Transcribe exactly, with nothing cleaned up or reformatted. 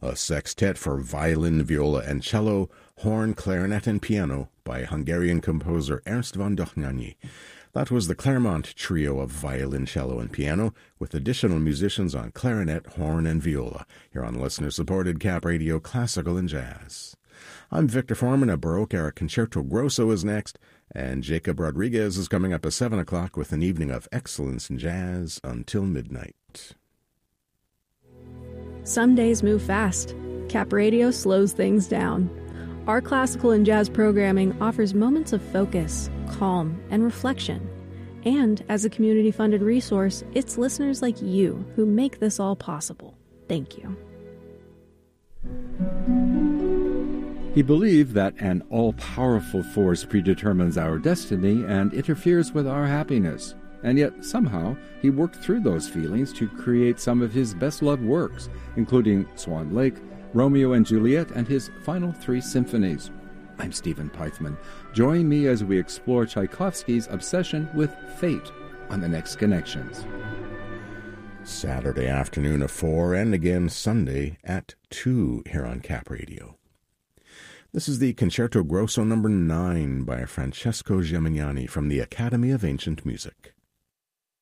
a sextet for violin, viola, and cello, horn, clarinet, and piano by Hungarian composer Ernst von Dohnányi. That was the Claremont Trio of violin, cello, and piano, with additional musicians on clarinet, horn, and viola, here on listener-supported Cap Radio Classical and Jazz. I'm Victor Foreman. A Baroque-era Concerto Grosso is next, and Jacob Rodriguez is coming up at seven o'clock with an evening of excellence in jazz until midnight. Some days move fast. Cap Radio slows things down. Our classical and jazz programming offers moments of focus, calm, and reflection. And as a community-funded resource, it's listeners like you who make this all possible. Thank you. He believed that an all-powerful force predetermines our destiny and interferes with our happiness. And yet, somehow, he worked through those feelings to create some of his best-loved works, including Swan Lake, Romeo and Juliet, and his final three symphonies. I'm Stephen Peithman. Join me as we explore Tchaikovsky's obsession with fate on the next Connections. Saturday afternoon at four, and again Sunday at two here on Cap Radio. This is the Concerto Grosso number nine by Francesco Gimignani from the Academy of Ancient Music.